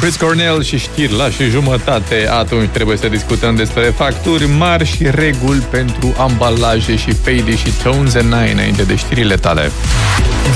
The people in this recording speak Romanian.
Chris Cornell și știri la și jumătate. Atunci trebuie să discutăm despre facturi mari și reguli pentru ambalaje și Fady și Tones and I înainte de știrile tale.